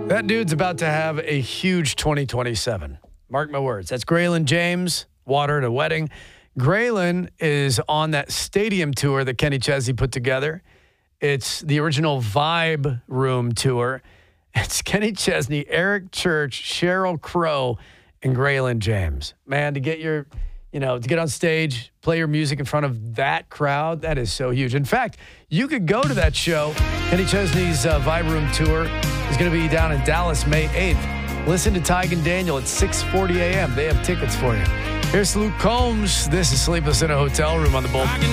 That dude's about to have a huge 2027. Mark my words. That's Graylin James, Water at a Wedding. Graylin is on that stadium tour that Kenny Chesney put together. It's the original Vibe Room tour. It's Kenny Chesney, Eric Church, Sheryl Crow, and Graylin James. Man, to get to get on stage, play your music in front of that crowd, that is so huge. In fact, you could go to that show. Kenny Chesney's Vibe Room tour is going to be down in Dallas May 8th. Listen to Tig and Daniel at 6:40 a.m. They have tickets for you. Here's Luke Combs. This is Sleepless in a Hotel Room on the Bull.